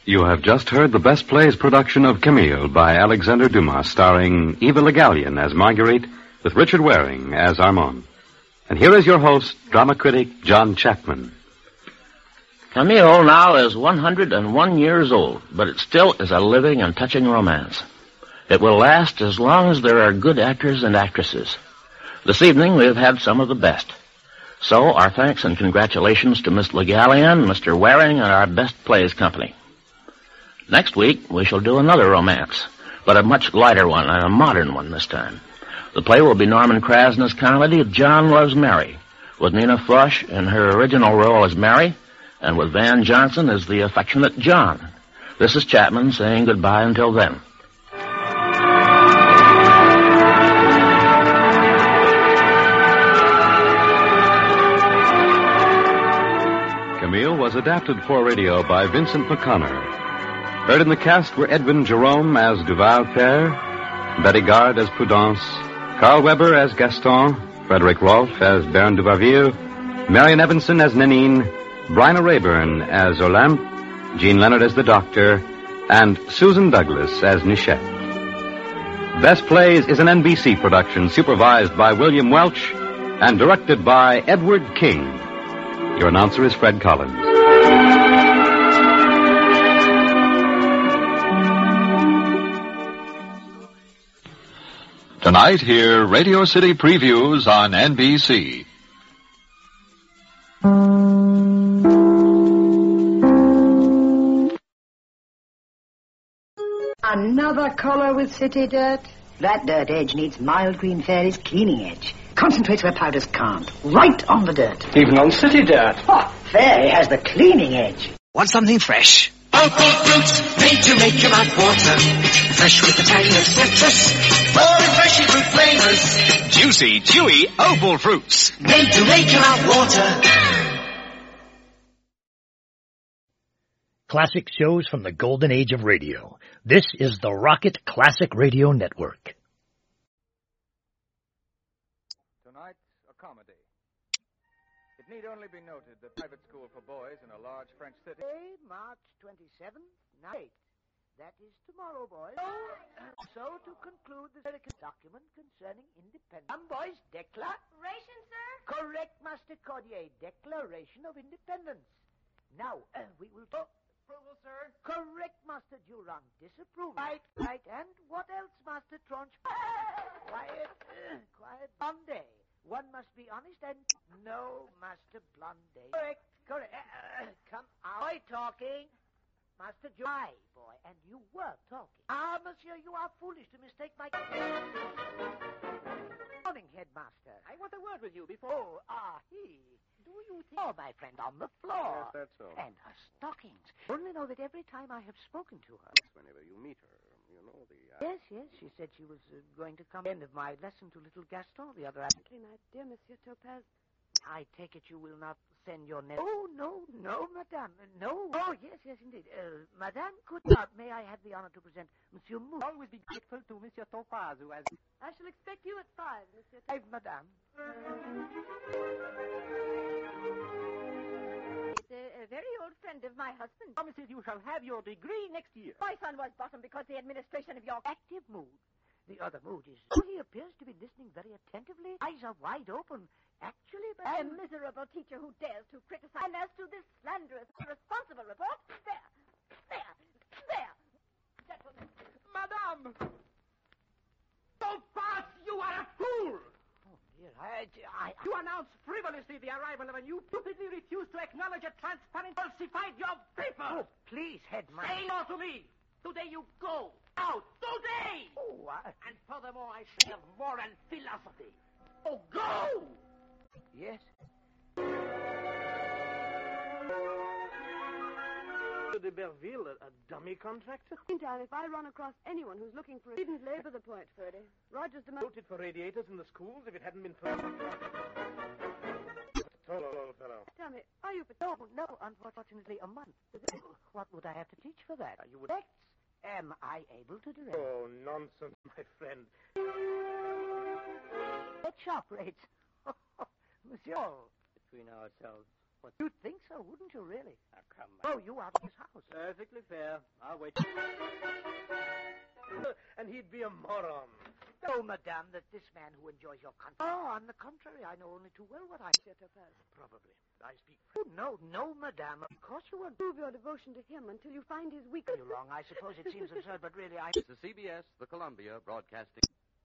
You have just heard the Best Plays production of Camille by Alexander Dumas, starring Eva Le Gallienne as Marguerite, with Richard Waring as Armand. And here is your host, drama critic John Chapman. Camille now is 101 years old, but it still is a living and touching romance. It will last as long as there are good actors and actresses. This evening we have had some of the best. So our thanks and congratulations to Miss Le Gallienne, Mr. Waring, and our Best Plays Company. Next week we shall do another romance, but a much lighter one and a modern one this time. The play will be Norman Krasna's comedy, John Loves Mary, with Nina Frosch in her original role as Mary, and with Van Johnson as the affectionate John. This is Chapman saying goodbye until then. Camille was adapted for radio by Vincent McConnor. Heard in the cast were Edwin Jerome as Duval Père, Betty Gard as Prudence, Carl Weber as Gaston, Frederick Rolfe as Baron Duvarville, Marion Evanson as Nanine, Bryna Rayburn as Olympe, Jean Leonard as the Doctor, and Susan Douglas as Nichette. Best Plays is an NBC production supervised by William Welch and directed by Edward King. Your announcer is Fred Collins. Tonight, hear Radio City previews on NBC. Another collar with city dirt? That dirt edge needs Mild Green Fairy's cleaning edge. Concentrates where powders can't. Right on the dirt. Even on city dirt. Oh, Fairy has the cleaning edge. Want something fresh? Opal fruits, made to make your mouth water. Fresh with the tang of citrus, or refreshing fruit flavors. Juicy, chewy Opal fruits. Made to make your mouth water. Classic shows from the golden age of radio. This is the Rocket Classic Radio Network. Tonight's a comedy. It need only be noted that private school for boys in a large French city. March 27th, night. That is tomorrow, boys. So to conclude the document concerning independence. Boys, declaration, sir? Correct, Master Cordier. Declaration of Independence. Now, we will talk. Approval, sir. Correct, Master Durand. Disapproval. Right. And what else, Master Tronch? Quiet. Blonde. One must be honest and no, Master Blonde. Correct. Come out. Boy talking. Master Joy, boy, and you were talking. Monsieur, you are foolish to mistake my... Morning, Headmaster. I want a word with you before... he... Do you think... Oh, my friend, on the floor. Yes, that's so. And her stockings. Only know that every time I have spoken to her... Whenever you meet her, you know the... Yes, she said she was going to come end of my lesson to little Gaston the other afternoon. My dear Monsieur Topaz. I take it you will not send your nephew... Oh, no, madame, no. Oh, yes, indeed. Madame, could not... May I have the honor to present Monsieur Mou... Always be grateful to Monsieur Topaz, who has... I shall expect you at 5, Monsieur Topaz. Madame. It's a very old friend of my husband. Promises you shall have your degree next year. My son was bottom because the administration of your... Active mood. The other mood is... Oh, he appears to be listening very attentively. Eyes are wide open. Actually, but... A miserable teacher who dares to criticize. And as to this slanderous, irresponsible report, there. Gentlemen. Madame! Topaz, you are a fool! Oh, dear, I... You announced frivolously the arrival of a new... Stupidly refused to acknowledge a transparent... falsified your paper! Oh, please, Headmaster. Say no to me! Today you go! Out! Today! Oh, And furthermore, I shall have moral philosophy. Oh, go! Yes. De Berville, a dummy contractor? Meantime, if I run across anyone who's looking for... Didn't labor the point, Ferdy. Rogers demanded... Voted for radiators in the schools if it hadn't been for... Tall old fellow. Tell me, are you... No, unfortunately, a month. What would I have to teach for that? You would... Am I able to direct? Oh, nonsense, my friend. At shop rates. Monsieur. Between ourselves, What? You'd think so, wouldn't you, really? Now, come on. Oh, you out of his house. Perfectly fair. I'll wait. And he'd be a moron. Oh, madame, that this man who enjoys your country. Oh, on the contrary, I know only too well what I said to her. Probably. I speak French. Oh, no, madame. Of course you won't. Prove your devotion to him until you find his weakness. You're wrong. I suppose it seems absurd, but really I... This is CBS, the Columbia Broadcasting.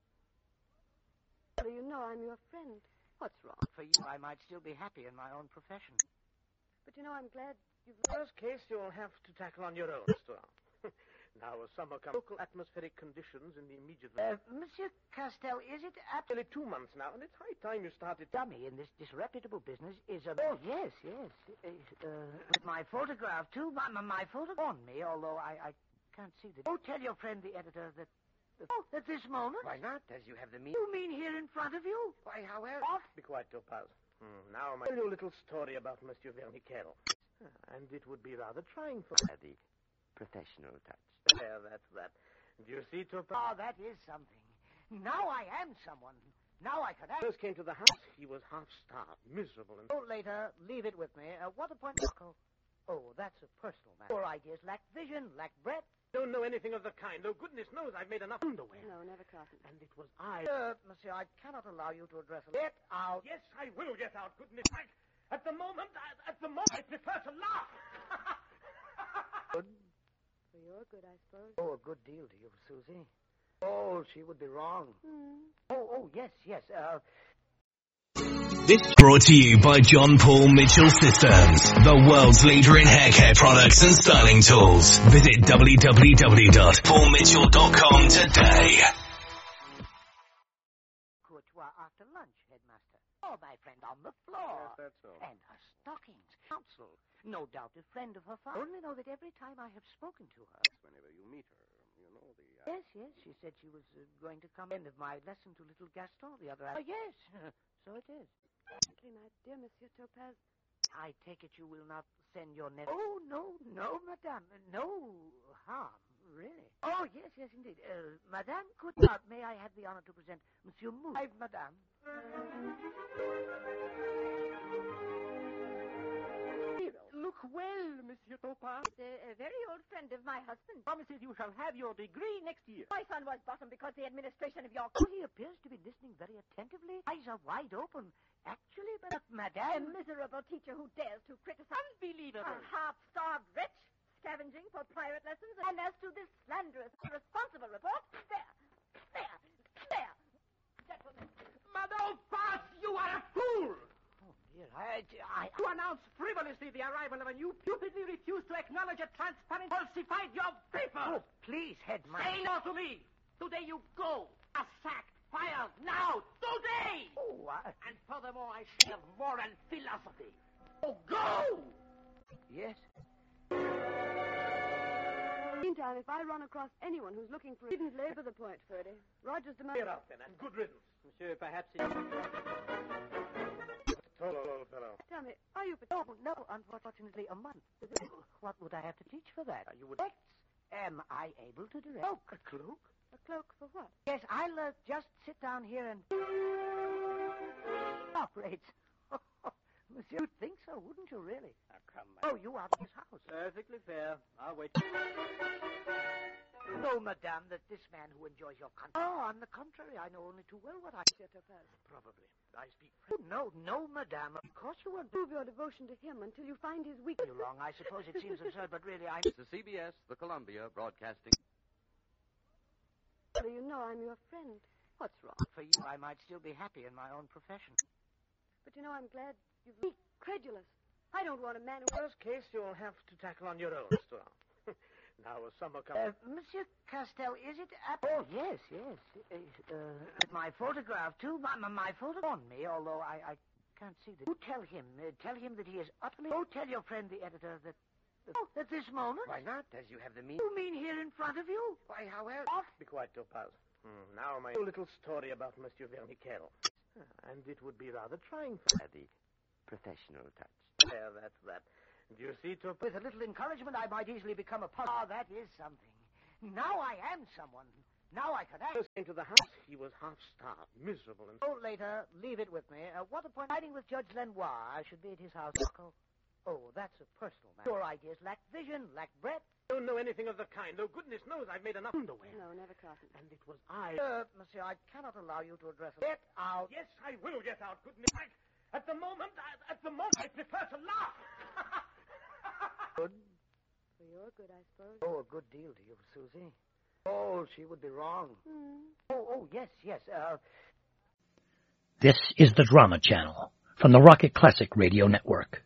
You know I'm your friend. What's wrong? For you, I might still be happy in my own profession. But you know, I'm glad you've... Worst case, you'll have to tackle on your own, Mr. Now, as summer comes, local atmospheric conditions in the immediate... Monsieur Castel, is it Nearly 2 months now, and it's high time you started... Dummy in this disreputable business is a... Oh, yes. With my photograph, too. My photograph on me, although I can't see the... Oh, tell your friend, the editor, that... Oh, at this moment? Why not, as you have the means... You mean here in front of you? Why, however... Off? Be quiet, Topaz. Now, I'll tell you a little story about Monsieur Verniquel. And it would be rather trying for... The professional touch. There, that's that. Do you see, Topaz? Oh, that is something. Now I am someone. Now I can act. First came to the house, he was half-starved, miserable, and... Oh, later, leave it with me. What appointment? Oh, that's a personal matter. Your ideas lack vision, lack breadth. Don't know anything of the kind. Oh, goodness knows I've made enough underwear. No, never, Carson. And it was I... Monsieur, I cannot allow you to address a... Get out. Yes, I will get out, goodness sake. At the moment, I prefer to laugh. Good. For your good, I suppose. Oh, a good deal to you, Susie. Oh, she would be wrong. Oh, yes. This brought to you by John Paul Mitchell Systems, the world's leader in hair care products and styling tools. Visit www.paulmitchell.com today. Courtois after lunch, headmaster. Oh, my friend on the floor. Yes, that's so. And her stockings. Counsel. No doubt a friend of her father. Only know that every time I have spoken to her... Whenever you meet her, you know the... Yes, she said she was going to come end of my lesson to little Gaston the other... yes, so it is. Exactly, my dear Monsieur Topaz. I take it you will not send your nephew... Oh, no, madame. No harm, really. Oh, yes, indeed. Madame Courtois, may I have the honor to present Monsieur Mou... Madame. Look well, Monsieur Topaz. It's a very old friend of my husband. Promises you shall have your degree next year. My son was bottom because the administration of your... Oh, he appears to be listening very attentively. Eyes are wide open. Actually, but madame... A miserable teacher who dares to criticize... Unbelievable. A half-starved wretch, scavenging for private lessons. And as to this slanderous, irresponsible report, there. Gentlemen. Madame Pass, you are a fool! Oh, dear, You announced frivolously the arrival of a new stupidly refused to acknowledge a transparent falsified your paper. Oh, please, headmaster. Say no to me. Today you go. A sacked, fired, now, today! Oh, And furthermore, I shall have moral philosophy. Oh, go! Yes. Meantime, if I run across anyone who's looking for... Didn't labor the point, Ferdy. Rogers demands... Clear out, then, and good riddance. Monsieur, perhaps he... Old fellow. Tell me, are you... Oh, no, unfortunately, a month. What would I have to teach for that? You would... Am I able to direct? Oh, a cloak? A cloak for what? Yes, I'll just sit down here and... Operates. Monsieur, you'd think so, wouldn't you, really? Now, come on. Oh, you out of his house. Perfectly fair. I'll wait. No, madame, that this man who enjoys your country... Oh, on the contrary, I know only too well what I said to her. Probably. I speak French. No, madame. Of course you won't. Prove your devotion to him until you find his weakness. You're wrong. I suppose it seems absurd, but really I... This is CBS, the Columbia Broadcasting. You know I'm your friend. What's wrong? For you, I might still be happy in my own profession. But you know, I'm glad you've been credulous. I don't want a man who... Worst case, you'll have to tackle on your own, Mr. Now, as summer comes... Monsieur Castel, is it... Oh, yes. With my photograph, too. My photograph on me, although I can't see the... You tell him that he is utterly... Oh, tell your friend, the editor, that... Oh, at this moment? Why not, as you have the means? You mean here in front of you? Why, however... Be quiet, Topaz. Now, my little story about Monsieur Verniquel. And it would be rather trying for... The professional touch. There, that's that. Do you see, Topaz? With a little encouragement, I might easily become a... Oh, that is something. Now I am someone. Now I can act. First came to the house, he was half-starved, miserable, and... Oh, later. Leave it with me. What a point. Riding with Judge Lenoir. I should be at his house, Uncle. Oh, that's a personal matter. Your ideas lack vision, lack breadth. Don't know anything of the kind, though goodness knows I've made enough underwear. No, never cross it. And it was I... Monsieur, I cannot allow you to address us. Get out. Yes, I will get out, goodness. At the moment, I prefer to laugh. Good. For your good, I suppose. Oh, a good deal to you, Susie. Oh, she would be wrong. Oh, yes. This is the Drama Channel from the Rocket Classic Radio Network.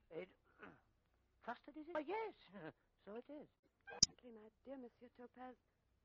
Trusted, is it? Oh, yes. So it is. Exactly, my dear Monsieur Topaz.